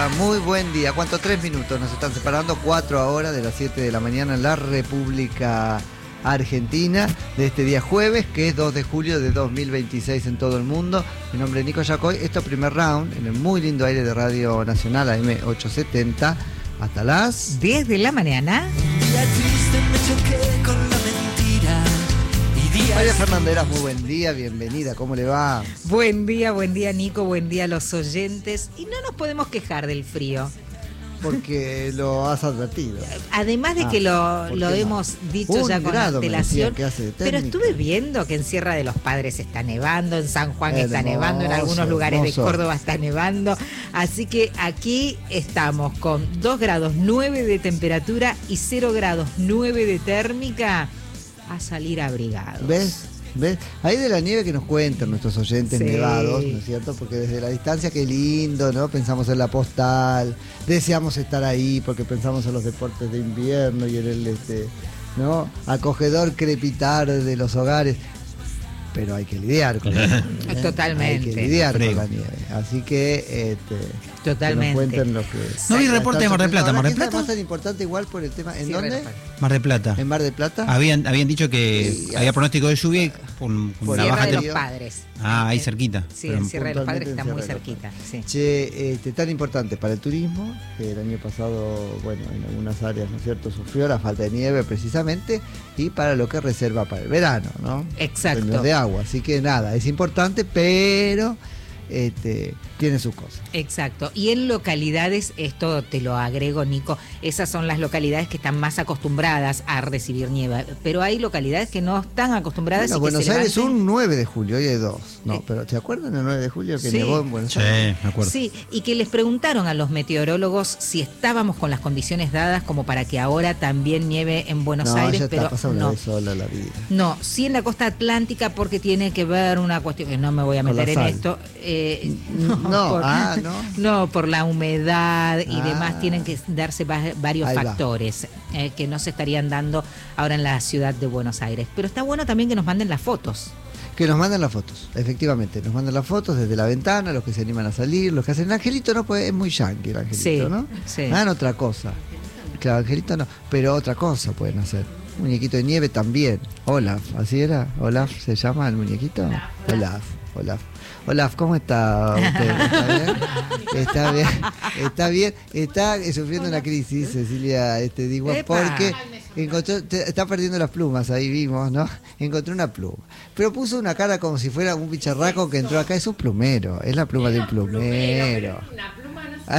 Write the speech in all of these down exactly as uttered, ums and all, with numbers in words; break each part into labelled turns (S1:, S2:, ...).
S1: día, muy buen día. ¿Cuánto? Tres minutos nos están separando, cuatro ahora de las siete de la mañana en la República Argentina, de este día jueves, que es dos de julio de dos mil veintiséis en todo el mundo. Mi nombre es Nico Yacoy, esto es Primer Round, en el muy lindo aire de Radio Nacional A M ochocientos setenta, hasta las
S2: diez de la mañana.
S1: María Fernanderas, muy buen día, bienvenida, ¿cómo le va?
S2: Buen día, buen día Nico, buen día a los oyentes. Y no nos podemos quejar del frío.
S1: Porque lo has advertido.
S2: Además de
S1: ah,
S2: que lo, lo hemos dicho
S1: Un
S2: ya con
S1: grado
S2: antelación,
S1: que hace de
S2: pero estuve viendo que en Sierra de los Padres está nevando, en San Juan
S1: hermoso,
S2: está nevando, en algunos lugares
S1: hermoso.
S2: de Córdoba está nevando, así que aquí estamos con dos grados nueve de temperatura y cero grados nueve de térmica, a salir abrigados.
S1: ¿Ves? ¿Ves? Ahí de la nieve que nos cuentan nuestros oyentes
S2: sí.
S1: nevados, ¿no es cierto? Porque desde la distancia, qué lindo, ¿no? Pensamos en la postal, deseamos estar ahí porque pensamos en los deportes de invierno y en el, este, ¿no? acogedor crepitar de los hogares. Pero hay que lidiar con la nieve, ¿eh?
S2: Totalmente.
S1: Hay que lidiar
S3: Frío.
S1: con la nieve. Así que, este,
S2: Totalmente.
S1: que nos cuenten lo que...
S3: No vi reporte de Mar del Plata. Mar del Plata.
S1: Más tan importante igual por el tema... ¿En
S2: Sí,
S1: dónde?
S3: Mar del Plata.
S1: ¿En Mar del Plata?
S3: Habían, habían dicho que
S1: Sí,
S3: había pronóstico de lluvia y por,
S1: Por
S3: la
S2: Sierra
S3: baja
S2: de los
S3: tem-
S2: Padres.
S3: Ah, ahí cerquita.
S2: Sí,
S3: Pero-
S2: en Sierra de los Padres está muy
S1: Puntualmente en
S2: cerquita. Sí.
S1: Che, este, tan importante para el turismo, que el año pasado, bueno, en algunas áreas, ¿no es cierto?, sufrió la falta de nieve precisamente, y para lo que reserva para el verano, ¿no?
S2: Exacto.
S1: En términos de agua, así que nada, es importante, pero este, tiene sus cosas.
S2: Exacto. Y en localidades, esto te lo agrego, Nico, esas son las localidades que están más acostumbradas a recibir nieve, pero hay localidades que no están acostumbradas.
S1: Bueno,
S2: y que
S1: Buenos
S2: se
S1: Aires
S2: levanten...
S1: un nueve de julio, hoy hay dos, no,
S2: Eh.
S1: pero ¿te acuerdan el nueve de julio que
S2: Sí.
S1: nevó en Buenos
S3: Sí,
S1: Aires?
S3: me acuerdo.
S2: Sí, y que les preguntaron a los meteorólogos si estábamos con las condiciones dadas como para que ahora también nieve en Buenos
S1: No,
S2: Aires,
S1: ya
S2: pero
S1: está, pasa una
S2: no.
S1: vez sola la vida.
S2: No, sí en la costa atlántica porque tiene que ver una cuestión que no me voy a
S1: Con
S2: meter
S1: la
S2: en
S1: sal.
S2: esto. eh,
S1: No,
S2: por,
S1: ah, no.
S2: no, por la humedad y
S1: Ah.
S2: demás tienen que darse va- varios
S1: Ahí va.
S2: factores eh, que no se estarían dando ahora en la ciudad de Buenos Aires. Pero está bueno también que nos manden las fotos.
S1: Que nos mandan las fotos, efectivamente, nos mandan las fotos desde la ventana, los que se animan a salir, los que hacen... El Angelito no puede, es muy yankee el Angelito,
S2: Sí,
S1: ¿no?
S2: sí.
S1: Hagan otra cosa. Claro, Angelito no, pero otra cosa pueden hacer. Un muñequito de nieve también. Olaf, ¿así era? ¿Olaf se llama el muñequito? Olaf, Olaf. Olaf, ¿cómo está usted? ¿Está bien? Está bien, está bien, está sufriendo una crisis, Cecilia este, digo,
S2: Epa.
S1: porque encontró, te- está perdiendo las plumas, ahí vimos, ¿no? Encontró una pluma. Pero puso una cara como si fuera un bicharraco que entró acá, es un plumero, es la pluma de un plumero.
S4: Una pluma no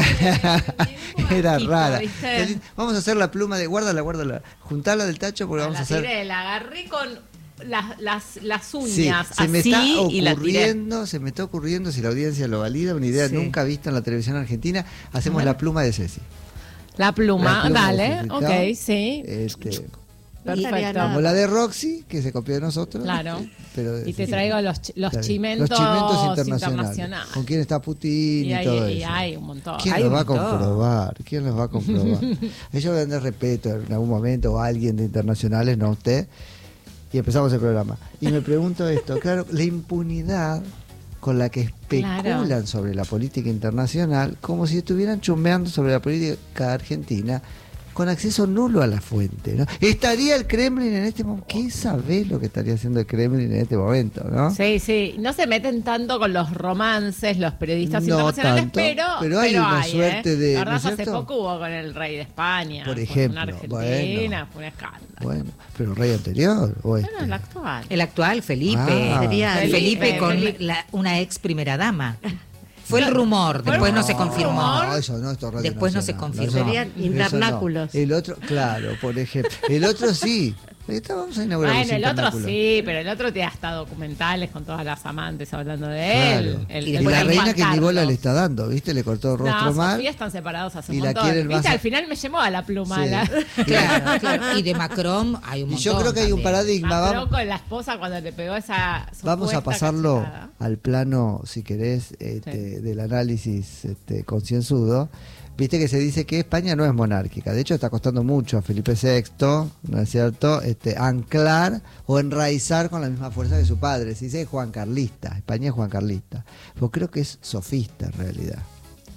S4: sé.
S1: Era
S4: Tipo,
S1: rara.
S4: ¿viste?
S1: Vamos a hacer la pluma de, guárdala, guárdala, juntala del tacho porque vamos a
S4: La
S1: hacer...
S4: tiré, la agarré con las, las, las
S1: Sí,
S4: uñas
S1: se me
S4: así
S1: está
S4: y la tiré.
S1: ocurriendo, se me está ocurriendo, si la audiencia lo valida, una idea
S2: Sí.
S1: nunca vista en la televisión argentina, hacemos la pluma de Ceci.
S4: La pluma,
S1: La pluma
S4: dale,
S1: de Ceci, ¿no?
S4: ok, sí.
S1: Este,
S4: Perfecto.
S1: como la de Roxy, que se copió de nosotros.
S4: Claro.
S1: Pero de
S4: Y te
S1: Ceci.
S4: traigo los, ch- los
S1: Está bien.
S4: chimentos,
S1: Los chimentos internacionales.
S4: internacionales.
S1: Con quién está Putin y,
S4: Y hay,
S1: todo
S4: y
S1: eso.
S4: hay un montón.
S1: ¿Quién
S2: Hay
S1: los
S2: un
S1: va a
S2: montón.
S1: comprobar? ¿Quién los va a comprobar? Ellos deben de respeto en algún momento, o alguien de internacionales, no usted. Y empezamos el programa. Y me pregunto esto, claro, la impunidad con la que especulan
S4: Claro.
S1: sobre la política internacional, como si estuvieran chumbeando sobre la política argentina, con acceso nulo a la fuente, ¿no? ¿Estaría el Kremlin en este momento? ¿Qué sabés lo que estaría haciendo el Kremlin en este momento, no?
S4: Sí, sí, no se meten tanto con los romances, los periodistas
S1: No
S4: internacionales,
S1: tanto,
S4: pero,
S1: pero hay una
S4: ¿eh?
S1: suerte de-
S4: La
S1: ¿no
S4: verdad,
S1: es
S4: hace
S1: cierto?
S4: poco hubo con el rey de España,
S1: Por
S4: con
S1: ejemplo,
S4: una Argentina,
S1: bueno.
S4: fue un escándalo.
S1: Bueno, pero el rey anterior, o este.
S4: Bueno, el actual.
S2: El actual, Felipe.
S1: Ah.
S2: Sería
S4: Felipe,
S2: Felipe con
S4: Felipe.
S2: la- una ex primera dama. Fue el rumor, después no se confirmó.
S1: No, eso no, esto es Radio
S2: Después no se
S1: Nacional.
S2: confirmó.
S1: No,
S4: Serían
S1: eso no.
S4: invernáculos.
S1: El otro, claro, por ejemplo. El otro sí. Ahorita vamos a inaugurar
S4: Bueno,
S1: los
S4: el otro
S1: invernáculos.
S4: sí, pero el otro tiene hasta documentales con todas las amantes hablando de él.
S1: Claro.
S4: El,
S1: y
S4: el
S1: la
S4: rey
S1: reina
S4: Juan
S1: que ni bola
S4: Carlos.
S1: le está dando, ¿viste? Le cortó el rostro
S4: No,
S1: mal.
S4: Sofía están separados hace
S1: y
S4: un
S1: la
S4: montón.
S1: quieren
S4: ¿Viste?
S1: más a-
S4: Al final me llevó a la pluma.
S1: Sí.
S4: La...
S2: Claro, claro. Y de Macron hay un
S1: Y
S2: montón.
S1: yo creo que hay un
S2: también.
S1: paradigma.
S4: Macron
S1: Vamos,
S4: con la esposa cuando le pegó esa
S1: vamos a
S4: supuesta
S1: pasarlo
S4: cachetada.
S1: al plano, si querés, este,
S4: Sí.
S1: del análisis este, concienzudo. Viste que se dice que España no es monárquica. De hecho, está costando mucho a Felipe sexto, ¿no es cierto?, este, anclar o enraizar con la misma fuerza que su padre. Se dice Juan Carlista. España es Juan Carlista. Pues creo que es sofista en realidad.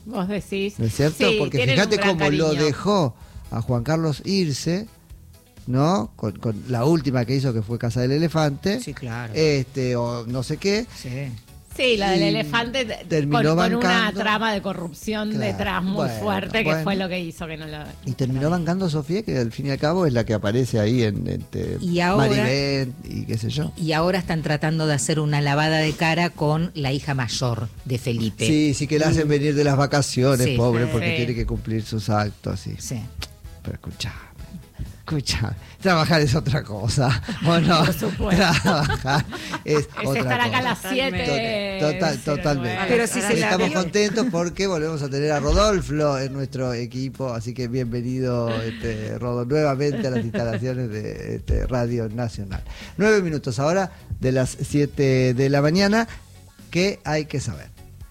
S4: Vos decís.
S1: ¿No es cierto?
S4: Sí,
S1: porque
S4: tienen
S1: fíjate
S4: un gran
S1: cómo lo
S4: cariño.
S1: dejó a Juan Carlos irse, ¿no? Con, con la última que hizo, que fue Casa del Elefante.
S2: Sí, claro.
S1: Este, o no sé qué.
S2: Sí.
S4: Sí, la del
S1: Y
S4: elefante t-
S1: terminó
S4: con, con una
S1: bancando.
S4: trama de corrupción
S1: Claro,
S4: detrás muy
S1: bueno,
S4: fuerte, que
S1: bueno.
S4: fue lo que hizo que no lo...
S1: Y terminó bancando a Sofía, que al fin y al cabo es la que aparece ahí en este,
S2: Y ahora-
S1: Maribel y qué sé yo.
S2: Y ahora están tratando de hacer una lavada de cara con la hija mayor de Felipe.
S1: Sí, sí que la hacen venir de las vacaciones,
S2: Sí.
S1: pobre, porque
S4: Sí.
S1: tiene que cumplir sus actos. Sí.
S2: Sí.
S1: Pero escuchá, escuchá, trabajar es otra cosa, ¿o no?
S4: Por supuesto.
S1: Trabajar es,
S4: Es
S1: otra
S4: estar acá a
S1: cosa.
S4: las siete.
S1: Total, totalmente.
S2: Pero si se la
S1: Estamos
S2: vio-
S1: contentos porque volvemos a tener a Rodolfo en nuestro equipo, así que bienvenido, este, Rodo, nuevamente a las instalaciones de este, Radio Nacional. Nueve minutos ahora de las siete de la mañana. ¿Qué hay que saber?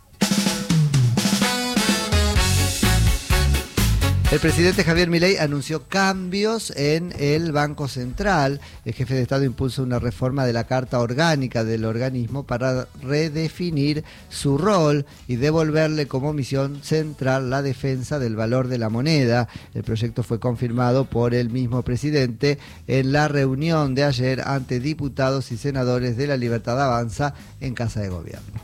S1: El presidente Javier Milei anunció cambios en el Banco Central. El jefe de Estado impulsa una reforma de la Carta Orgánica del organismo para redefinir su rol y devolverle como misión central la defensa del valor de la moneda. El proyecto fue confirmado por el mismo presidente en la reunión de ayer ante diputados y senadores de La Libertad Avanza en Casa de Gobierno.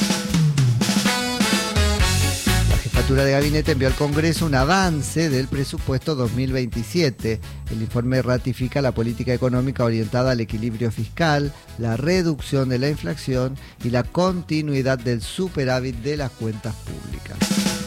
S1: La jefatura de gabinete envió al Congreso un avance del presupuesto dos mil veintisiete. El informe ratifica la política económica orientada al equilibrio fiscal, la reducción de la inflación y la continuidad del superávit de las cuentas públicas.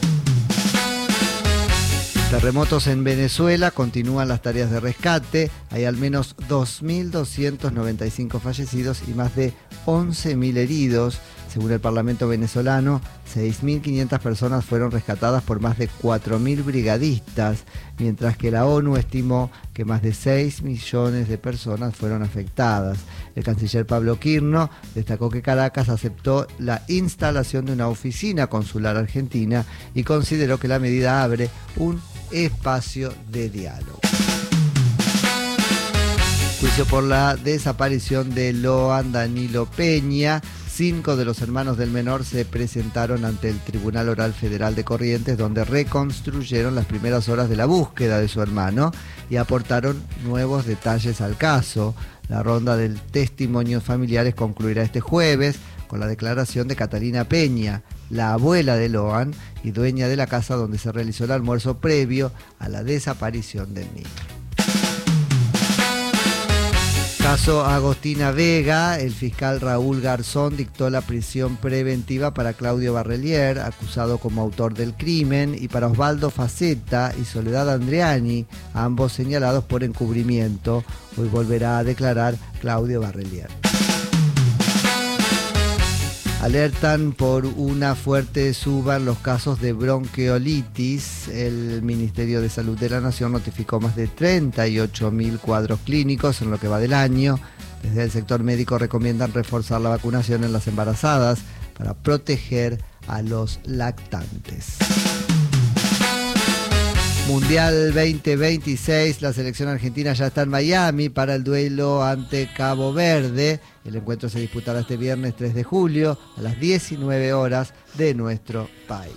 S1: Terremotos en Venezuela, continúan las tareas de rescate. Hay al menos dos mil doscientos noventa y cinco fallecidos y más de once mil heridos. Según el Parlamento venezolano, seis mil quinientas personas fueron rescatadas por más de cuatro mil brigadistas, mientras que la ONU estimó que más de seis millones de personas fueron afectadas. El canciller Pablo Quirno destacó que Caracas aceptó la instalación de una oficina consular argentina y consideró que la medida abre un espacio de diálogo. Juicio por la desaparición de Loan Danilo Peña. Cinco de los hermanos del menor se presentaron ante el Tribunal Oral Federal de Corrientes, donde reconstruyeron las primeras horas de la búsqueda de su hermano y aportaron nuevos detalles al caso. La ronda de testimonios familiares concluirá este jueves con la declaración de Catalina Peña, la abuela de Loan y dueña de la casa donde se realizó el almuerzo previo a la desaparición del niño. Caso Agostina Vega, el fiscal Raúl Garzón dictó la prisión preventiva para Claudio Barrelier, acusado como autor del crimen, y para Osvaldo Facetta y Soledad Andreani, ambos señalados por encubrimiento. Hoy volverá a declarar Claudio Barrelier. Alertan por una fuerte suba en los casos de bronquiolitis. El Ministerio de Salud de la Nación notificó más de treinta y ocho mil cuadros clínicos en lo que va del año. Desde el sector médico recomiendan reforzar la vacunación en las embarazadas para proteger a los lactantes. Mundial veinte veintiséis, la selección argentina ya está en Miami para el duelo ante Cabo Verde. El encuentro se disputará este viernes tres de julio a las diecinueve horas de nuestro país.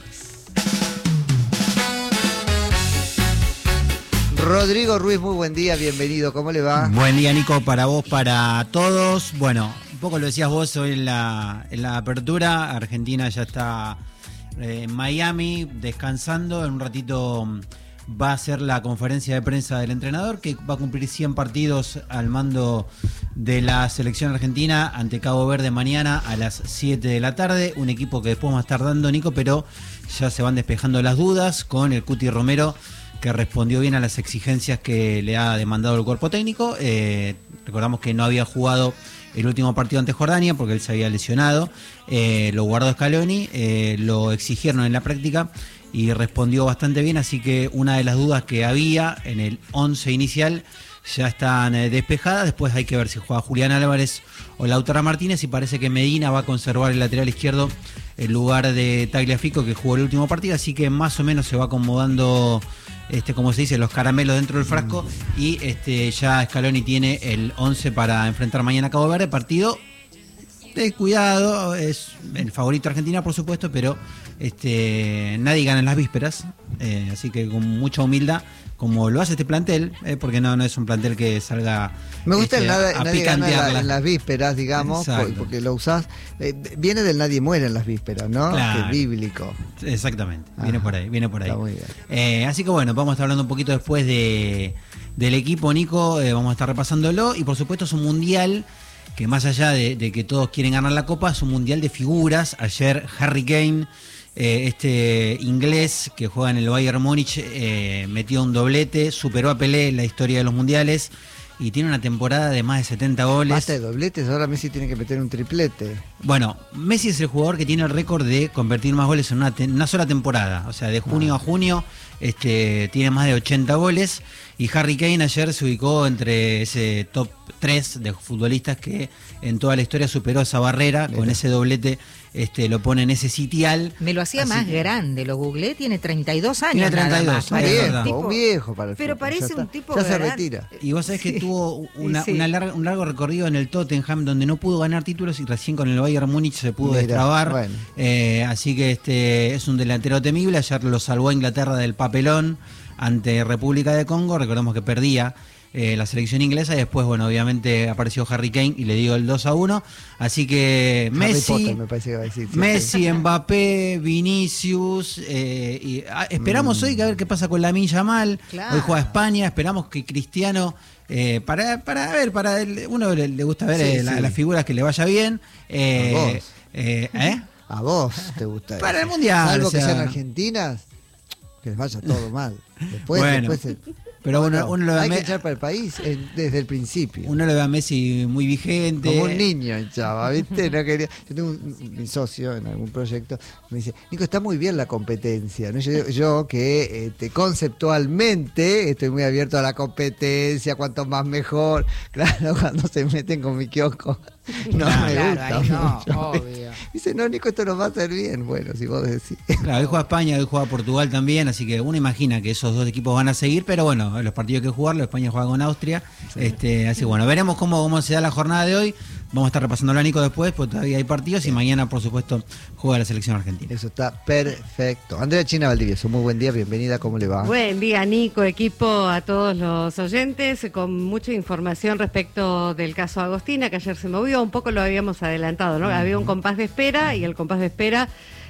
S1: Rodrigo Ruiz, muy buen día, bienvenido, ¿cómo le va?
S3: Buen día, Nico, para vos, para todos. Bueno, un poco lo decías vos hoy en la, en la apertura. Argentina ya está eh, en Miami descansando. En un ratito va a ser la conferencia de prensa del entrenador, que va a cumplir cien partidos al mando de la selección argentina ante Cabo Verde mañana a las siete de la tarde. Un equipo que después va a estar dando, Nico, pero ya se van despejando las dudas con el Cuti Romero, que respondió bien a las exigencias que le ha demandado el cuerpo técnico. Eh, recordamos que no había jugado el último partido ante Jordania porque él se había lesionado. Eh, lo guardó Scaloni, eh, lo exigieron en la práctica y respondió bastante bien, así que una de las dudas que había en el once inicial ya están eh, despejadas. Después hay que ver si juega Julián Álvarez o Lautaro Martínez, y parece que Medina va a conservar el lateral izquierdo en lugar de Tagliafico, que jugó el último partido, así que más o menos se va acomodando, este, como se dice, los caramelos dentro del frasco, y este, ya Scaloni tiene el once para enfrentar mañana a Cabo Verde, partido Descuidado, es el favorito de Argentina, por supuesto, pero este, nadie gana en las vísperas, eh, así que con mucha humildad, como lo hace este plantel, eh, porque no, no es un plantel que salga
S1: Me gusta
S3: este,
S1: el nada,
S3: a
S1: nadie gana en, la-
S3: picantearla.
S1: en las vísperas, digamos,
S3: Exacto.
S1: porque lo usás. eh, viene del nadie muere en las vísperas, ¿no?
S3: Claro.
S1: Que es bíblico.
S3: Exactamente, viene
S1: Ajá.
S3: por ahí, viene por ahí.
S1: Está muy bien.
S3: Eh, así que bueno, vamos a estar hablando un poquito después de del equipo, Nico, eh, vamos a estar repasándolo, y por supuesto es un mundial que más allá de, de que todos quieren ganar la Copa, es un mundial de figuras. Ayer Harry Kane, eh, este inglés que juega en el Bayern Múnich, eh, metió un doblete, superó a Pelé en la historia de los mundiales y tiene una temporada de más de setenta goles.
S1: Basta de dobletes, ahora Messi tiene que meter un triplete.
S3: Bueno, Messi es el jugador que tiene el récord de convertir más goles en una, te- una sola temporada. O sea, de junio
S1: Ah.
S3: a junio este, tiene más de ochenta goles. Y Harry Kane ayer se ubicó entre ese top tres de futbolistas que en toda la historia superó esa barrera.
S1: Mira.
S3: Con ese doblete este, lo pone en ese sitial.
S2: Me lo hacía
S3: Así
S2: más
S3: que-
S2: grande, lo googleé, tiene treinta y dos años.
S3: Tiene
S2: nada
S3: treinta y dos,
S2: más.
S3: es
S2: Parece
S1: viejo,
S2: un
S3: verdad.
S2: tipo-
S1: un viejo para el
S2: Pero
S1: fútbol,
S2: parece
S1: ya
S2: un
S1: está.
S2: tipo
S1: Ya se
S2: gran-
S1: retira.
S3: Y vos sabés que
S2: Sí.
S3: tuvo una,
S2: Sí.
S3: una larga- un largo recorrido en el Tottenham donde no pudo ganar títulos y recién con el Bayern Múnich se pudo
S1: Mira,
S3: destrabar.
S1: bueno.
S3: Eh, así que este es un delantero temible. Ayer lo salvó a Inglaterra del papelón ante República de Congo. Recordemos que perdía eh, la selección inglesa y después, bueno, obviamente apareció Harry Kane y le dio el dos a uno. Así que
S1: Harry
S3: Messi,
S1: Potter, me parece que va a decir. sí,
S3: Messi, Mbappé, Vinicius. eh, y, ah, esperamos
S1: Mm.
S3: hoy que a ver qué pasa con Lamine Yamal.
S2: Claro.
S3: Hoy juega España. Esperamos que Cristiano, eh, para, para ver, para él, uno le, le gusta ver
S1: Sí,
S3: eh, la-
S1: sí.
S3: las figuras que le vaya bien. Eh,
S1: A vos.
S3: eh, ¿eh?
S1: A vos te gusta
S3: Para
S1: eso.
S3: el Mundial,
S1: Salvo
S3: o sea.
S1: que sean argentinas, que les vaya todo mal. Después,
S3: Bueno,
S1: después se-
S3: pero bueno, uno lo ve a
S1: hay que
S3: Me-
S1: echar para el país eh, desde el principio.
S3: Uno le ve a Messi muy vigente.
S1: Como un niño hinchaba, ¿viste? No quería. Yo tengo un, un- mi socio en algún proyecto, me dice, Nico, está muy bien la competencia. ¿no? Yo, digo, yo que este, conceptualmente estoy muy abierto a la competencia, cuanto más mejor. Claro, cuando se meten con mi kiosco, no
S3: Claro,
S1: me
S2: claro,
S1: gusta
S2: ahí no,
S1: mucho.
S2: obvio.
S1: Dice, no, Nico, esto nos va a hacer bien. Bueno, si vos decís.
S3: Claro, hoy juega España, hoy juega Portugal también, así que uno imagina que esos dos equipos van a seguir, pero bueno, los partidos que jugarlo, España juega con Austria, este, así que bueno, veremos cómo, cómo se da la jornada de hoy. Vamos a estar repasando a Nico después, porque todavía hay partidos y mañana, por supuesto, juega la selección argentina.
S1: Eso está perfecto. Andrea China Valdivieso, muy buen día, bienvenida, ¿cómo le va?
S5: Buen día, Nico, equipo, a todos los oyentes, con mucha información respecto del caso Agostina, que ayer se movió, un poco lo habíamos adelantado, ¿no? Había un compás de espera y el compás de espera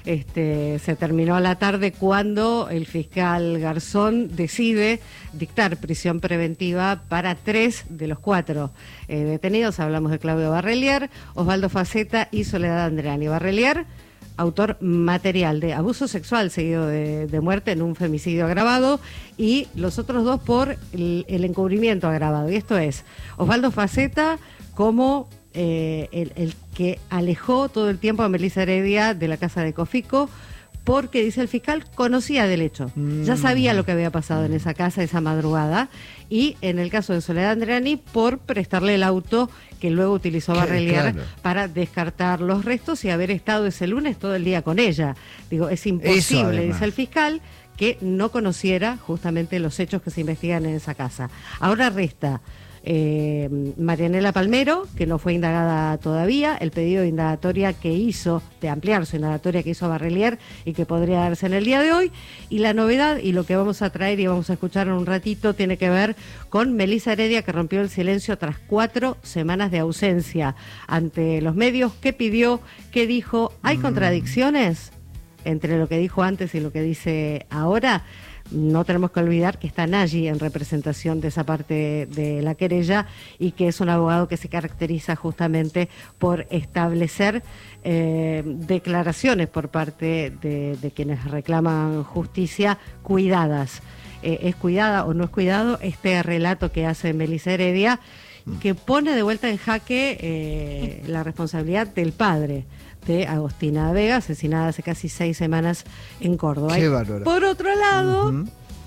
S5: este, se terminó a la tarde cuando el fiscal Garzón decide dictar prisión preventiva para tres de los cuatro eh, detenidos. Hablamos de Claudio Barrelier, Osvaldo Faceta y Soledad Andreani. Barrelier, autor material de abuso sexual seguido de, de muerte en un femicidio agravado, y los otros dos por el, el encubrimiento agravado. Y esto es Osvaldo Faceta como eh, el, el que alejó todo el tiempo a Melissa Heredia de la casa de Cofico, porque, dice el fiscal, conocía del hecho. Ya sabía lo que había pasado en esa casa esa madrugada. Y en el caso de Soledad Andreani, por prestarle el auto que luego utilizó
S1: Claro,
S5: Barrelier
S1: claro.
S5: para descartar los restos y haber estado ese lunes todo el día con ella. Digo, es
S1: Eso,
S5: imposible,
S1: además.
S5: dice el fiscal, que no conociera justamente los hechos que se investigan en esa casa. Ahora resta eh, Marianela Palmero, que no fue indagada todavía, el pedido de indagatoria que hizo, de ampliar su indagatoria que hizo Barrelier y que podría darse en el día de hoy. Y la novedad, y lo que vamos a traer y vamos a escuchar en un ratito, tiene que ver con Melissa Heredia, que rompió el silencio tras cuatro semanas de ausencia ante los medios. ¿Qué pidió? ¿Qué dijo? ¿Hay contradicciones entre lo que dijo antes y lo que dice ahora? No tenemos que olvidar que está Nagy en representación de esa parte de la querella y que es un abogado que se caracteriza justamente por establecer eh, declaraciones por parte de, de quienes reclaman justicia cuidadas. Eh, ¿Es cuidada o no es cuidado este relato que hace Melissa Heredia, que pone de vuelta en jaque eh, la responsabilidad del padre de Agostina Vega, asesinada hace casi seis semanas en Córdoba?
S1: Qué
S5: Y
S1: bárbaro.
S5: por otro lado,
S1: Ujú.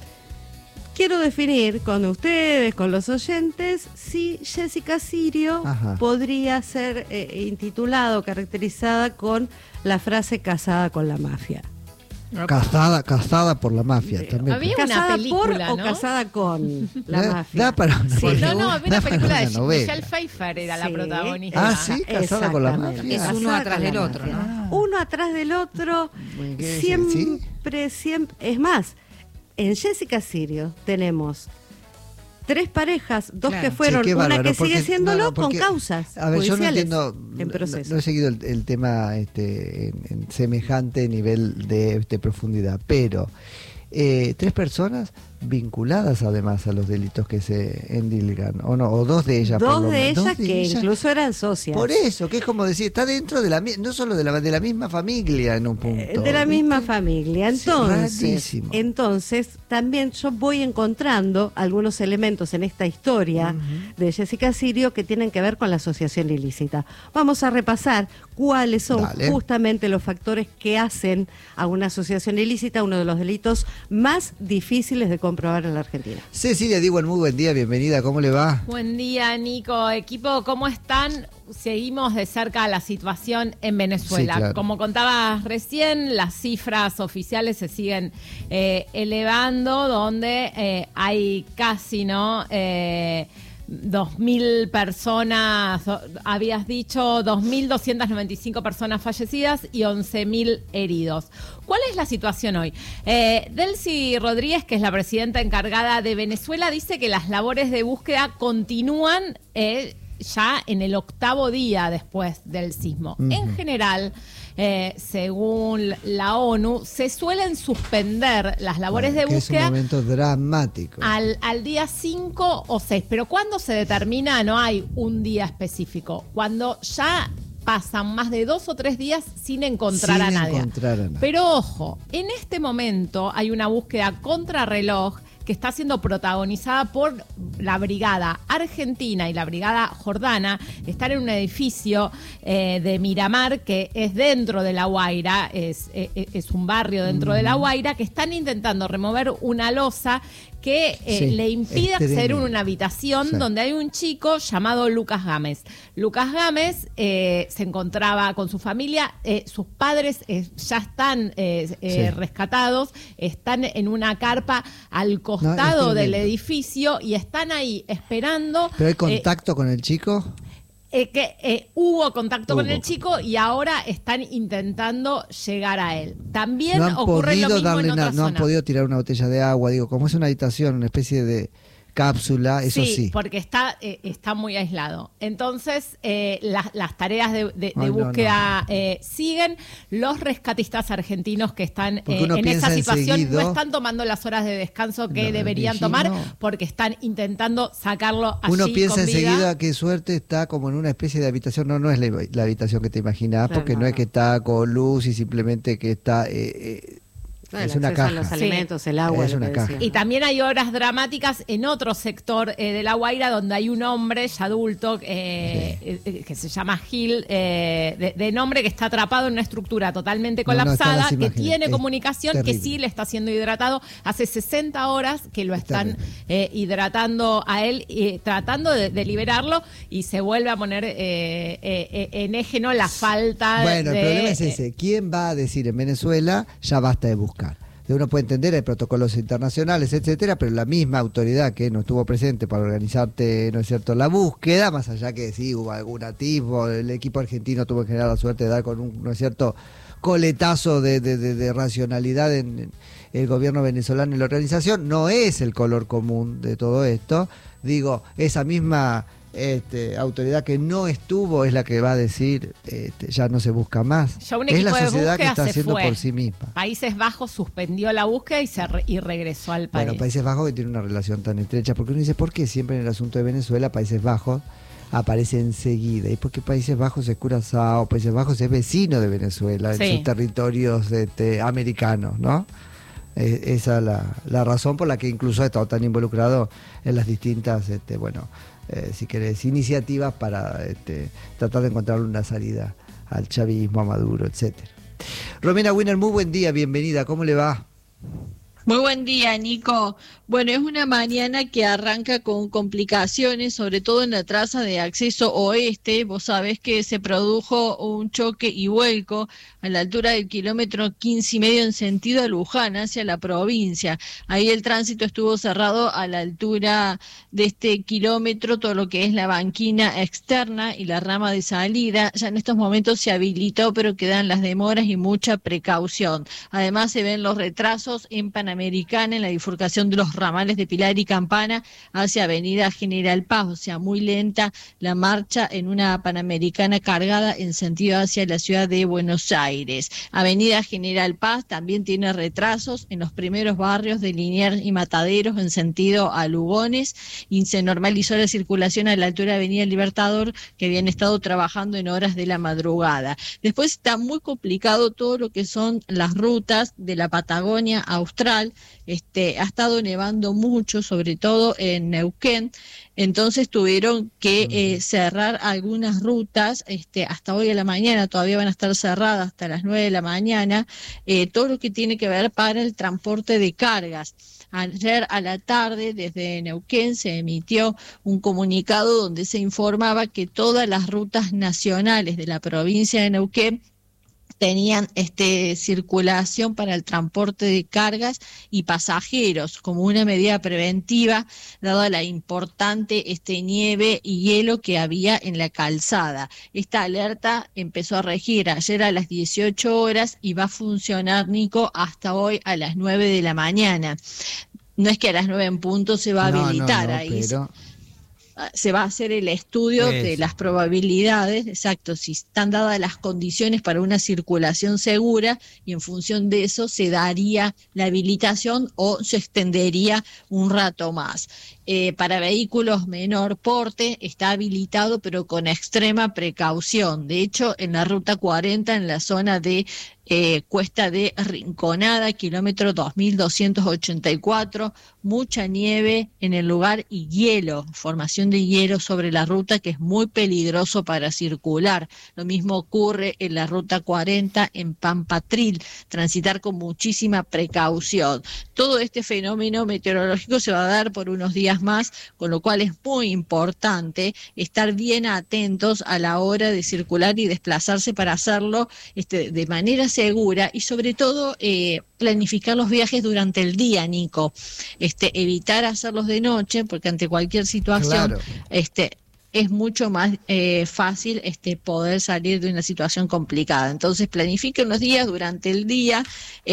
S5: quiero definir con ustedes, con los oyentes, si Jessica Sirio
S1: Ajá.
S5: podría ser eh, intitulada o caracterizada con la frase casada con la mafia.
S1: Casada, casada por la mafia también.
S4: Había una
S5: ¿Casada
S4: película,
S5: por
S4: ¿no?
S5: o casada con la
S1: Da-
S5: mafia?
S1: da para una
S5: Sí.
S4: No, no, había
S1: Da
S4: una
S1: para
S4: película de
S1: una novela.
S4: Michelle Pfeiffer, era la
S5: Sí.
S4: protagonista.
S1: Ah, sí, casada con la
S5: Exactamente.
S1: mafia.
S2: Es uno
S5: Casada
S2: atrás
S5: con la
S2: del otro,
S5: mafia.
S2: ¿no?
S5: Uno atrás del otro,
S1: Muy bien,
S5: siempre, siempre. Es más, en Jessica Sirio tenemos tres parejas, dos
S2: Claro.
S5: que fueron,
S1: Sí, qué
S5: una
S1: bárbaro,
S5: que sigue
S1: porque-
S5: siéndolo
S1: no, no, porque-
S5: con causas
S1: A ver, yo no
S5: judiciales
S1: entiendo,
S5: en
S1: no-
S5: proceso.
S1: no he seguido el, el tema este, en, en semejante nivel de este, profundidad, pero eh, tres personas vinculadas además a los delitos que se endilgan, o no, o dos de ellas. por
S5: Dos
S1: lo
S5: de
S1: menos.
S5: ellas
S1: Dos de
S5: que
S1: ellas.
S5: incluso eran socias.
S1: Por eso, que es como decir, está dentro de la mi- no solo de la, de la misma familia en un
S5: Eh,
S1: punto.
S5: De la
S1: ¿viste?
S5: misma familia.
S1: Sí,
S5: Entonces,
S1: rarísimo.
S5: entonces, también yo voy encontrando algunos elementos en esta historia de Jessica Sirio que tienen que ver con la asociación ilícita. Vamos a repasar cuáles son
S1: Dale.
S5: justamente los factores que hacen a una asociación ilícita uno de los delitos más difíciles de comprobar en la Argentina.
S1: Cecilia Digo, muy buen día, bienvenida, ¿cómo le va?
S4: Buen día, Nico. Equipo, ¿cómo están? Seguimos de cerca la situación en Venezuela.
S1: Sí, claro.
S4: Como contabas recién, las cifras oficiales se siguen eh, elevando, donde eh, hay casi, ¿no? Eh, dos mil personas, o- habías dicho dos mil doscientas noventa y cinco personas fallecidas y once mil heridos. ¿Cuál es la situación hoy? Eh, Delcy Rodríguez, que es la presidenta encargada de Venezuela, dice que las labores de búsqueda continúan eh, ya en el octavo día después del sismo.
S1: Ujú.
S4: En general, eh, según la ONU, se suelen suspender las labores
S1: Bueno,
S4: de
S1: que es un
S4: búsqueda
S1: momento dramático.
S4: al, al día cinco o seis. Pero ¿cuándo se determina? No hay un día específico. Cuando ya pasan más de dos o tres días sin encontrar
S1: Sin
S4: a nadie.
S1: encontrar a nadie.
S4: Pero ojo, en este momento hay una búsqueda contrarreloj que está siendo protagonizada por la Brigada Argentina y la Brigada Jordana. Están en un edificio eh, de Miramar, que es dentro de La Guaira, es, es, es un barrio dentro de La Guaira, que están intentando remover una losa que eh,
S1: Sí,
S4: le impide
S1: es
S4: acceder a
S1: tremendo.
S4: una habitación
S1: Sí.
S4: donde hay un chico llamado Lucas Gámez. Lucas Gámez eh, se encontraba con su familia, eh, sus padres eh, ya están eh, eh,
S1: Sí.
S4: rescatados, están en una carpa al
S1: No,
S4: costado
S1: es
S4: del
S1: tremendo.
S4: edificio y están ahí esperando.
S1: ¿Pero hay
S4: eh,
S1: contacto con el chico?
S4: eh, que eh, hubo contacto con
S1: Hubo.
S4: el chico y ahora están intentando llegar a él. También
S1: No han
S4: ocurre lo
S1: podido
S4: mismo
S1: darle
S4: en
S1: nada,
S4: otras
S1: no han
S4: zonas.
S1: podido tirar una botella de agua, digo, como es una habitación, una especie de cápsula, eso sí.
S4: porque está, eh, está muy aislado. Entonces, eh, las, las tareas de, de- de
S1: Ay, no,
S4: búsqueda eh, siguen. Los rescatistas argentinos que están
S1: Porque
S4: eh,
S1: uno
S4: en esa
S1: piensa
S4: situación
S1: enseguido-
S4: no están tomando las horas de descanso que
S1: No,
S4: deberían
S1: Virginia,
S4: tomar
S1: no.
S4: porque están intentando sacarlo allí
S1: Uno piensa
S4: con vida.
S1: enseguida qué suerte está como en una especie de habitación, no, no es la, la habitación que te imaginas,
S5: Claro,
S1: porque no,
S5: no,
S1: es
S5: no.
S1: que está con luz y simplemente que está... eh, eh,
S5: El
S1: es una
S5: acceso a
S1: caja.
S5: los
S4: Sí.
S5: alimentos, el agua,
S1: Es
S5: lo
S1: una
S5: que
S1: caja.
S5: decía.
S4: Y también hay obras dramáticas en otro sector eh, de La Guaira donde hay un hombre ya adulto eh, eh, que se llama Gil, eh, de, de nombre, que está atrapado en una estructura totalmente
S1: No, no, están
S4: colapsada,
S1: las
S4: que
S1: imágenes.
S4: tiene
S1: Es
S4: comunicación, que
S1: terrible.
S4: sí le está siendo hidratado. Hace sesenta horas que lo
S1: Es
S4: están
S1: terrible.
S4: eh, hidratando a él, eh, tratando de, de liberarlo y se vuelve a poner eh, eh, eh, en eje, ¿no? La falta
S1: Bueno,
S4: de...
S1: el problema es
S4: eh,
S1: ese. ¿Quién va a decir en Venezuela ya basta de buscar? Uno puede entender, hay protocolos internacionales, etcétera, pero la misma autoridad que no estuvo presente para organizarte, ¿no es cierto?, la búsqueda, más allá que sí hubo algún atisbo, el equipo argentino tuvo en general la suerte de dar con un, ¿no es cierto?, coletazo de, de, de, de racionalidad en, en el gobierno venezolano y la organización, no es el color común de todo esto. Digo, esa misma este, autoridad que no estuvo es la que va a decir este, ya no se busca más.
S4: Ya un
S1: Es la
S4: equipo de
S1: sociedad que
S4: búsqueda
S1: está
S4: se
S1: haciendo
S4: fue.
S1: por sí misma.
S4: Países Bajos suspendió la búsqueda y, se re- y regresó al país.
S1: Bueno, Países Bajos que tiene una relación tan estrecha, porque uno dice, ¿por qué siempre en el asunto de Venezuela Países Bajos aparece enseguida? Y porque Países Bajos es Curazao, Países Bajos es vecino de Venezuela,
S4: Sí.
S1: en sus territorios este, americanos, ¿no? Eh, esa es la, la razón por la que incluso ha estado tan involucrado en las distintas, este, bueno, eh, si querés, iniciativas para este, tratar de encontrar una salida al chavismo, a Maduro, etcétera. Romina Wiener, muy buen día, bienvenida, ¿cómo le va?
S6: Muy buen día, Nico. Bueno, es una mañana que arranca con complicaciones, sobre todo en la traza de acceso oeste. Vos sabés que se produjo un choque y vuelco a la altura del kilómetro quince y medio en sentido a Luján, hacia la provincia. Ahí el tránsito estuvo cerrado a la altura de este kilómetro, todo lo que es la banquina externa y la rama de salida. Ya en estos momentos se habilitó, pero quedan las demoras y mucha precaución. Además se ven los retrasos en Panamericana, en la bifurcación de los ramales de Pilar y Campana hacia Avenida General Paz, o sea, muy lenta la marcha en una Panamericana cargada en sentido hacia la ciudad de Buenos Aires. Avenida General Paz también tiene retrasos en los primeros barrios de Liniers y Mataderos en sentido a Lugones, y se normalizó la circulación a la altura de Avenida Libertador, que habían estado trabajando en horas de la madrugada. Después está muy complicado todo lo que son las rutas de la Patagonia Austral. Este, ha estado nevando mucho, sobre todo en Neuquén, entonces tuvieron que eh, cerrar algunas rutas, este, hasta hoy a la mañana, todavía van a estar cerradas hasta las nueve de la mañana, eh, todo lo que tiene que ver para el transporte de cargas. Ayer a la tarde, desde Neuquén, se emitió un comunicado donde se informaba que todas las rutas nacionales de la provincia de Neuquén tenían este, circulación para el transporte de cargas y pasajeros como una medida preventiva, dada la importante este, nieve y hielo que había en la calzada. Esta alerta empezó a regir ayer a las dieciocho horas y va a funcionar, Nico, hasta hoy a las nueve de la mañana. No es que a las nueve en punto se va a
S1: No,
S6: habilitar,
S1: no, no,
S6: ahí
S1: pero...
S6: se va a hacer el estudio
S3: Eso.
S6: de las probabilidades, exacto, si están dadas las condiciones para una circulación segura, y en función de eso se daría la habilitación o se extendería un rato más. Eh, para vehículos menor porte está habilitado, pero con extrema precaución. De hecho, en la ruta cuarenta, en la zona de Eh, Cuesta de Rinconada, kilómetro dos mil doscientos ochenta y cuatro, mucha nieve en el lugar y hielo, formación de hielo sobre la ruta, que es muy peligroso para circular. Lo mismo ocurre en la ruta cuarenta en Pampatril, transitar con muchísima precaución. Todo este fenómeno meteorológico se va a dar por unos días más, con lo cual es muy importante estar bien atentos a la hora de circular y desplazarse para hacerlo este, de manera segura, y sobre todo eh, planificar los viajes durante el día, Nico. Este, evitar hacerlos de noche, porque ante cualquier situación,
S1: Claro.
S6: este, es mucho más eh, fácil este, poder salir de una situación complicada. Entonces planifiquen los días durante el día,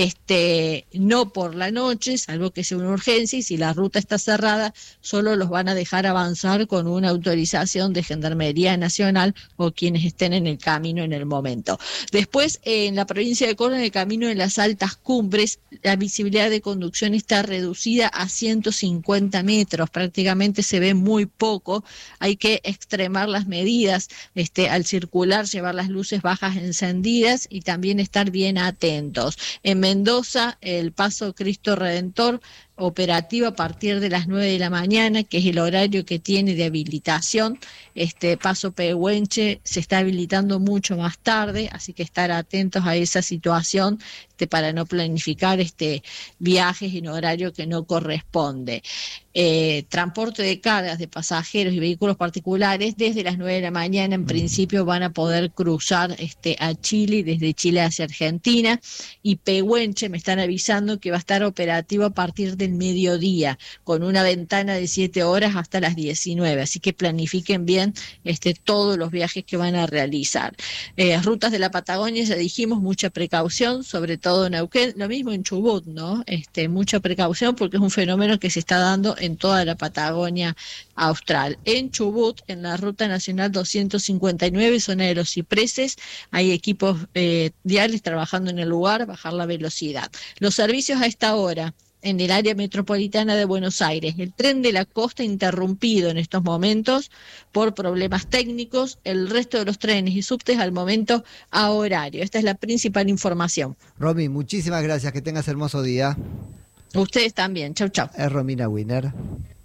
S6: este, no por la noche, salvo que sea una urgencia, y si la ruta está cerrada, solo los van a dejar avanzar con una autorización de Gendarmería Nacional o quienes estén en el camino en el momento. Después, eh, en la provincia de Córdoba, en el camino de las altas cumbres, la visibilidad de conducción está reducida a ciento cincuenta metros, prácticamente se ve muy poco. Hay que extremar las medidas este, al circular, llevar las luces bajas encendidas y también estar bien atentos. En Mendoza, el Paso Cristo Redentor operativo a partir de las nueve de la mañana, que es el horario que tiene de habilitación. Este Paso Pehuenche se está habilitando mucho más tarde, así que estar atentos a esa situación este, para no planificar este viajes en horario que no corresponde. Eh, transporte de cargas de pasajeros y vehículos particulares desde las nueve de la mañana en principio van a poder cruzar este, a Chile y desde Chile hacia Argentina, y Pehuenche me están avisando que va a estar operativo a partir del mediodía con una ventana de siete horas hasta las diecinueve, así que planifiquen bien este, todos los viajes que van a realizar. Eh, rutas de la Patagonia, ya dijimos, mucha precaución, sobre todo en Neuquén, lo mismo en Chubut, ¿no? Este, mucha precaución porque es un fenómeno que se está dando en toda la Patagonia Austral. En Chubut, en la Ruta Nacional doscientos cincuenta y nueve, zona de los Cipreses, hay equipos eh, viales trabajando en el lugar, bajar la velocidad. Los servicios a esta hora en el área metropolitana de Buenos Aires. El tren de la costa interrumpido en estos momentos por problemas técnicos, el resto de los trenes y subtes al momento a horario. Esta es la principal información.
S1: Romy, muchísimas gracias, que tengas hermoso día.
S6: Ustedes también, chau chau.
S1: Es Romina Wiener.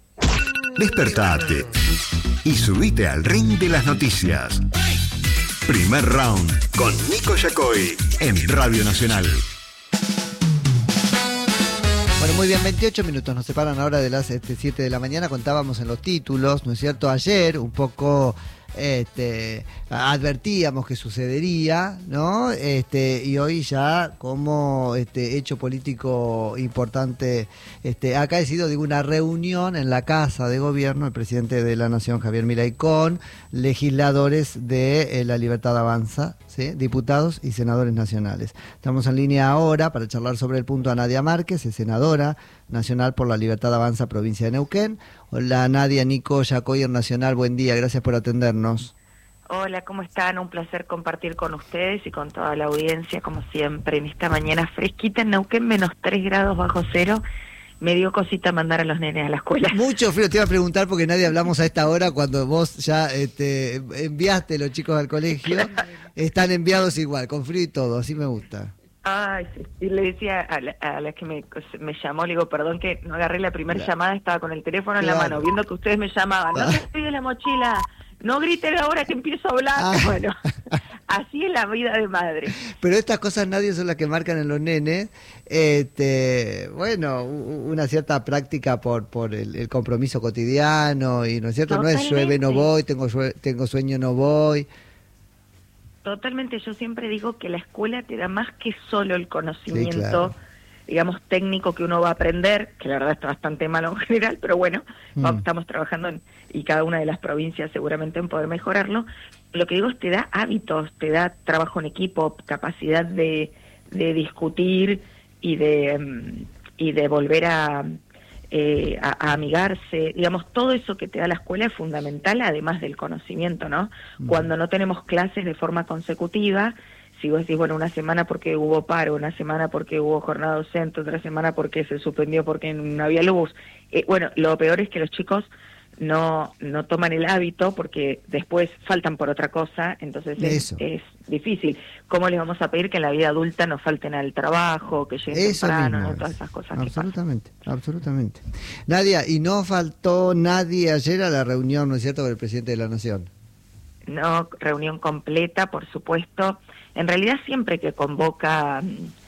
S7: Despertate y subite al ring de las noticias. Primer round con Nico Yacoy en Radio Nacional.
S1: Bueno, muy bien, veintiocho minutos nos separan ahora de las este, siete de la mañana. Contábamos en los títulos, ¿no es cierto? Ayer un poco este, advertíamos que sucedería, ¿no? Este, y hoy ya como este, hecho político importante este, ha caecido, digo, una reunión en la Casa de Gobierno, el presidente de la Nación, Javier Milei, con legisladores de eh, La Libertad Avanza, ¿sí? Diputados y senadores nacionales. Estamos en línea ahora para charlar sobre el punto a Nadia Márquez, es senadora nacional por La Libertad Avanza, provincia de Neuquén. Hola Nadia, Nico Yacoyer Nacional, buen día, gracias por atendernos.
S8: Hola, ¿cómo están? Un placer compartir con ustedes y con toda la audiencia, como siempre, en esta mañana fresquita en Neuquén, menos tres grados bajo cero. Me dio cosita mandar a los nenes a la escuela.
S1: Mucho frío, te iba a preguntar porque nadie hablamos a esta hora cuando vos ya este, enviaste a los chicos al colegio. Están enviados igual, con frío y todo, así me gusta.
S8: Ay, sí. Y le decía a la, a la que me, me llamó, le digo, perdón que no agarré la primera
S1: claro.
S8: llamada, estaba con el teléfono en
S1: claro.
S8: la mano, viendo que ustedes me llamaban. No te estoy de la mochila, no griten ahora que empiezo a hablar.
S1: Ah.
S8: Bueno, así es la vida de madre.
S1: Pero estas cosas nadie son las que marcan en los nenes. Este, bueno, una cierta práctica por por el, el compromiso cotidiano y no es cierto,
S8: Totalmente.
S1: No es llueve no voy, tengo tengo sueño no voy.
S8: Totalmente, yo siempre digo que la escuela te da más que solo el conocimiento,
S1: sí, claro.
S8: digamos, técnico que uno va a aprender, que la verdad está bastante malo en general, pero bueno,
S1: mm.
S8: vamos, estamos trabajando en, y cada una de las provincias seguramente en poder mejorarlo. Lo que digo es te da hábitos, te da trabajo en equipo, capacidad de, de discutir y de, y de volver a... Eh, a, a amigarse, digamos, todo eso que te da la escuela es fundamental, además del conocimiento, ¿no? Mm. Cuando no tenemos clases de forma consecutiva, si vos decís, bueno, una semana porque hubo paro, una semana porque hubo jornada docente, otra semana porque se suspendió porque no había luz, eh, bueno, lo peor es que los chicos no no toman el hábito porque después faltan por otra cosa, entonces es, es difícil. ¿Cómo les vamos a pedir que en la vida adulta nos falten al trabajo, que lleguen
S1: Eso
S8: temprano,
S1: mismo
S8: ¿no?
S1: es.
S8: Todas esas cosas
S1: absolutamente, que pasan. Absolutamente. Nadia, y no faltó nadie ayer a la reunión, ¿no es cierto?, con el presidente de la Nación.
S8: No, reunión completa, por supuesto. En realidad siempre que convoca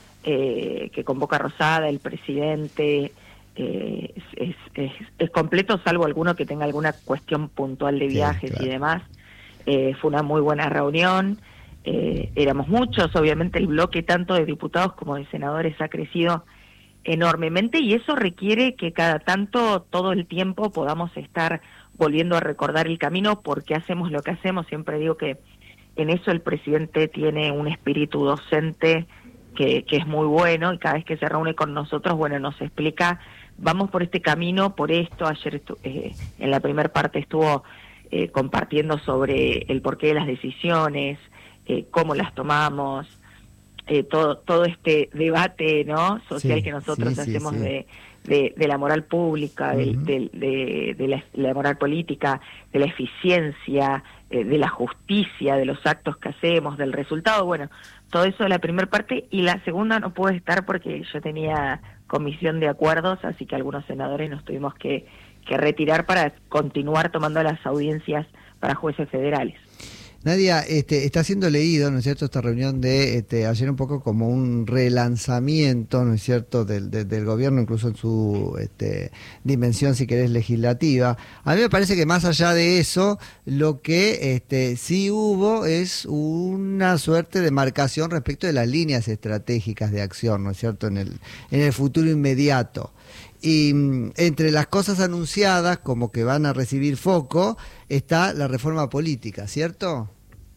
S8: eh, que convoca Rosada, el presidente, eh, es, es, es, es completo, salvo alguno que tenga alguna cuestión puntual de viajes sí, claro. y demás. Eh, fue una muy buena reunión. Eh, éramos muchos, obviamente el bloque tanto de diputados como de senadores ha crecido enormemente y eso requiere que cada tanto, todo el tiempo, podamos estar volviendo a recordar el camino, por qué hacemos lo que hacemos. Siempre digo que en eso el presidente tiene un espíritu docente que, que es muy bueno y cada vez que se reúne con nosotros, bueno, nos explica, vamos por este camino, por esto. Ayer eh, en la primera parte estuvo eh, compartiendo sobre el porqué de las decisiones, eh, cómo las tomamos, eh, todo todo este debate, ¿no?, social sí, que nosotros sí, hacemos sí, sí. de De, de la moral pública, uh-huh. de, de, de la, la moral política, de la eficiencia, eh, de la justicia, de los actos que hacemos, del resultado. Bueno, todo eso de la primera parte, y la segunda no pude estar porque yo tenía comisión de acuerdos, así que algunos senadores nos tuvimos que, que retirar para continuar tomando las audiencias para jueces federales.
S1: Nadia, este, está siendo leído, ¿no es cierto?, esta reunión de este, ayer un poco como un relanzamiento, ¿no es cierto?, del, del, del gobierno, incluso en su este, dimensión, si querés, legislativa. A mí me parece que más allá de eso, lo que este, sí hubo es una suerte de marcación respecto de las líneas estratégicas de acción, ¿no es cierto?, en el, en el futuro inmediato. Y entre las cosas anunciadas, como que van a recibir foco, está la reforma política, ¿cierto?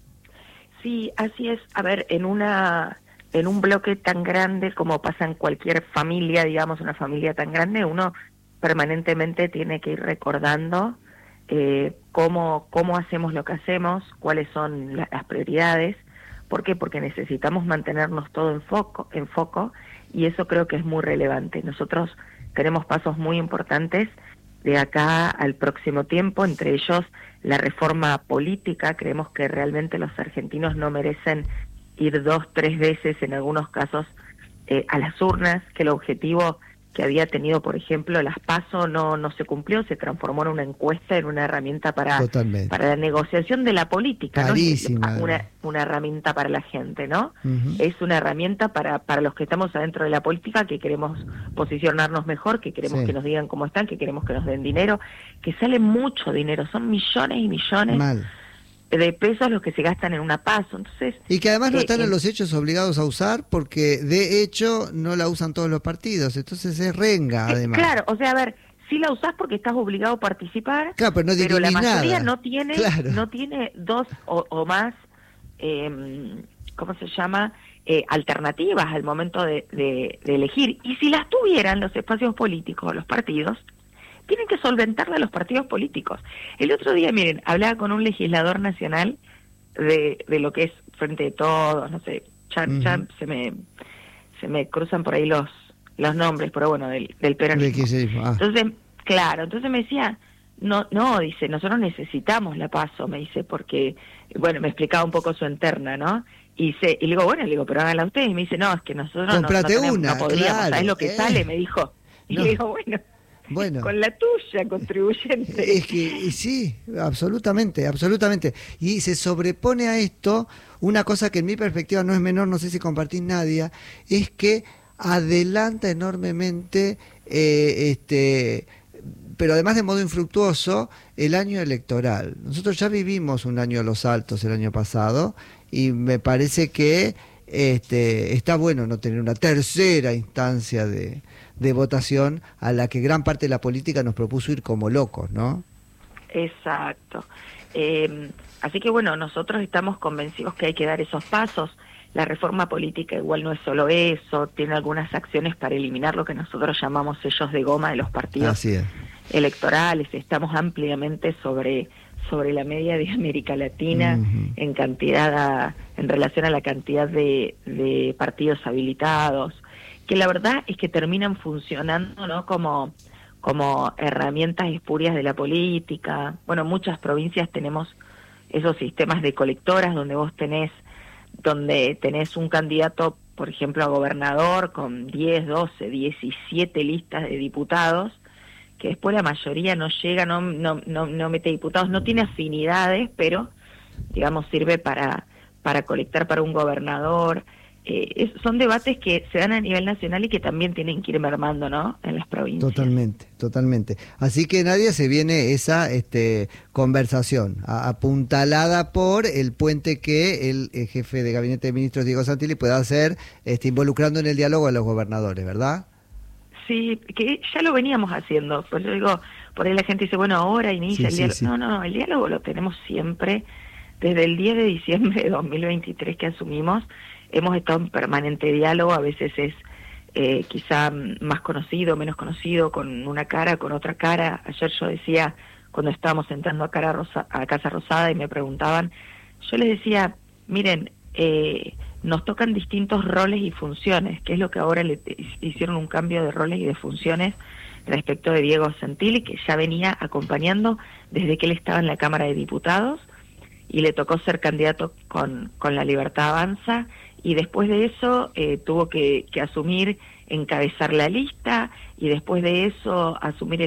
S8: Sí, así es. A ver, en una en un bloque tan grande como pasa en cualquier familia, digamos, una familia tan grande, uno permanentemente tiene que ir recordando eh, cómo, cómo hacemos lo que hacemos, cuáles son la, las prioridades. ¿Por qué? Porque necesitamos mantenernos todo en foco, en foco, y eso creo que es muy relevante. Nosotros tenemos pasos muy importantes de acá al próximo tiempo, entre ellos la reforma política. Creemos que realmente los argentinos no merecen ir dos, tres veces, en algunos casos, eh, a las urnas, que el objetivo que había tenido, por ejemplo, las PASO no no se cumplió, se transformó en una encuesta, en una herramienta para
S1: Totalmente.
S8: para la negociación de la política,
S1: Carísima,
S8: no es una,
S1: además.
S8: una herramienta para la gente, ¿no?
S1: Ujú.
S8: Es una herramienta para para los que estamos adentro de la política, que queremos posicionarnos mejor, que queremos
S1: Sí.
S8: que nos digan cómo están, que queremos que nos den dinero, que sale mucho dinero, son millones y millones
S1: Mal.
S8: de pesos los que se gastan en una PASO. Entonces,
S1: Y que además no
S8: eh,
S1: están en
S8: eh,
S1: los hechos obligados a usar porque de hecho no la usan todos los partidos, entonces es renga
S8: eh,
S1: además.
S8: claro, o sea, a ver, sí la usás porque estás obligado a participar,
S1: Claro, pero no
S8: pero la
S1: dirimís
S8: mayoría
S1: nada.
S8: no tiene
S1: Claro.
S8: no tiene dos o, o más, eh, ¿cómo se llama? Eh, alternativas al momento de, de, de elegir. Y si las tuvieran los espacios políticos, los partidos, tienen que solventarla los partidos políticos. El otro día, miren, hablaba con un legislador nacional de, de lo que es Frente de Todos, no sé, ya,
S1: Ujú.
S8: ya se me se me cruzan por ahí los los nombres, pero bueno, del, del
S1: De
S8: peronismo.
S1: kirchnerismo, ah.
S8: Entonces, claro, entonces me decía, no, no, dice, nosotros necesitamos la PASO, me dice, porque, bueno, me explicaba un poco su interna, ¿no? Y, se, y le digo, bueno, le digo, pero háganla ustedes. Y me dice, no, es que nosotros no, no,
S1: Comprate
S8: tenemos-
S1: una,
S8: no podríamos,
S1: claro,
S8: ¿sabes lo que
S1: eh.
S8: sale? Me dijo. Y
S1: No.
S8: le digo, bueno,
S1: Bueno.
S8: con la tuya, contribuyente.
S1: Es que y sí, absolutamente, absolutamente. Y se sobrepone a esto una cosa que en mi perspectiva no es menor, no sé si compartís, Nadia, es que adelanta enormemente, eh, este, pero además de modo infructuoso, el año electoral. Nosotros ya vivimos un año a los altos el año pasado y me parece que este, está bueno no tener una tercera instancia de, de votación a la que gran parte de la política nos propuso ir como locos, ¿no?
S8: Exacto. Eh, así que bueno, nosotros estamos convencidos que hay que dar esos pasos. La reforma política igual no es solo eso, tiene algunas acciones para eliminar lo que nosotros llamamos sellos de goma de los partidos
S1: Así es.
S8: electorales. Estamos ampliamente sobre sobre la media de América Latina
S1: Ujú.
S8: en cantidad a- en relación a la cantidad de, de partidos habilitados, que la verdad es que terminan funcionando, ¿no? como como herramientas espurias de la política. Bueno, muchas provincias tenemos esos sistemas de colectoras donde vos tenés donde tenés un candidato, por ejemplo, a gobernador con diez, doce, diecisiete listas de diputados, que después la mayoría no llega, no no no, no mete diputados, no tiene afinidades, pero digamos sirve para para colectar para un gobernador. Eh, es- son debates que se dan a nivel nacional y que también tienen que ir mermando, ¿no? En las provincias.
S1: Totalmente, totalmente. Así que Nadia, se viene esa este, conversación a- apuntalada por el puente que el, eh, jefe de gabinete de ministros Diego Santilli pueda hacer, este, involucrando en el diálogo a los gobernadores, ¿verdad?
S8: Sí, que ya lo veníamos haciendo. Por eso digo, por ahí la gente dice, bueno, ahora inicia
S1: Sí,
S8: el
S1: sí,
S8: diálogo.
S1: sí.
S8: No, no, el diálogo lo tenemos siempre. Desde el diez de diciembre de dos mil veintitrés que asumimos, hemos estado en permanente diálogo. A veces es eh, quizá más conocido, menos conocido, con una cara, con otra cara. Ayer yo decía, cuando estábamos entrando a, cara Rosa, a Casa Rosada y me preguntaban, yo les decía, miren, eh, nos tocan distintos roles y funciones, que es lo que ahora le hicieron un cambio de roles y de funciones respecto de Diego Santilli, que ya venía acompañando desde que él estaba en la Cámara de Diputados, y le tocó ser candidato con, con La Libertad Avanza, y después de eso eh, tuvo que, que asumir, encabezar la lista, y después de eso asumir el